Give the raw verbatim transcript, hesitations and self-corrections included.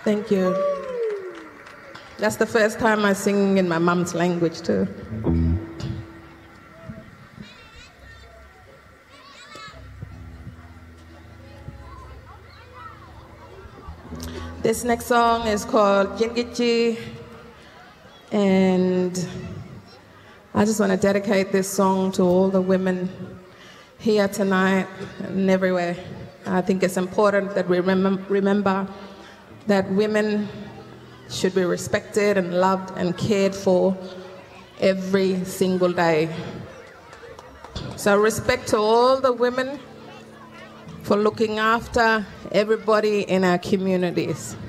Thank you. That's the first time I sing in my mom's language too. This next song is called Jingichi, and I just want to dedicate this song to all the women here tonight and everywhere. I think it's important that we remem remember that women should be respected and loved and cared for every single day. So respect to all the women for looking after everybody in our communities.